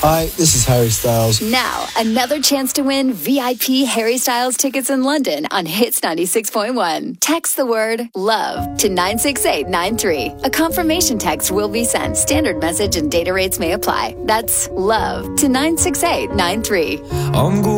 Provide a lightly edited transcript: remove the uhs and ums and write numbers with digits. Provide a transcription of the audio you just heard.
Hi, this is Harry Styles. Now, another chance to win VIP Harry Styles tickets in London on Hits 96.1. Text the word LOVE to 96893. A confirmation text will be sent. Standard message and data rates may apply. That's LOVE to 96893.